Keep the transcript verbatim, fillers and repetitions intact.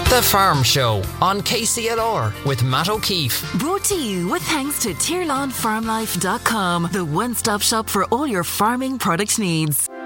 The Farm Show on K C L R with Matt O'Keefe. Brought to you with thanks to Tier Lawn Farm Life dot com, the one-stop shop for all your farming product needs.